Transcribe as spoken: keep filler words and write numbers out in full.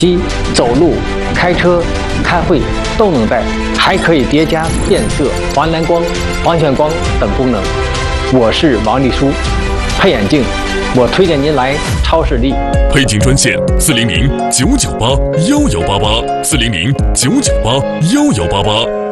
机、走路、开车、开会都能戴，还可以叠加变色、防蓝光、防眩光等功能。我是王丽书，配眼镜，我推荐您来超视力。 配镜专线：四零零九九八幺幺八八，四零零九九八幺幺八八。